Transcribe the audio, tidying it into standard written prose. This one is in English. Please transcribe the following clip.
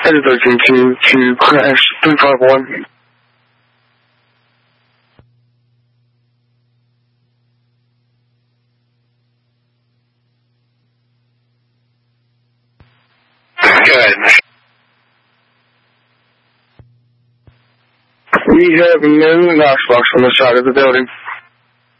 Edit 13 to crash 351. Good. We have no Knoxbox on the side of the building.